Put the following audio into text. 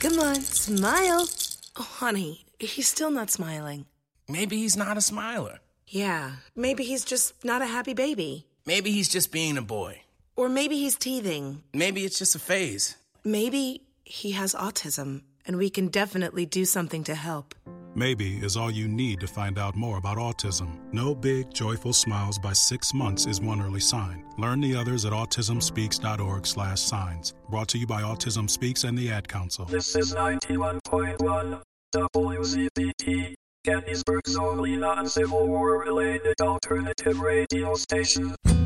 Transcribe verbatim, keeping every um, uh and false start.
Come on, smile. Oh, honey, he's still not smiling. Maybe he's not a smiler. Yeah, maybe he's just not a happy baby. Maybe he's just being a boy. Or maybe he's teething. Maybe it's just a phase. Maybe he has autism, and we can definitely do something to help. Maybe is all you need to find out more about autism. No big, joyful smiles by six months is one early sign. Learn the others at autism speaks dot org slash signs. Brought to you by Autism Speaks and the Ad Council. This is ninety-one point one W Z B T, Gettysburg's only non-Civil War-related alternative radio station.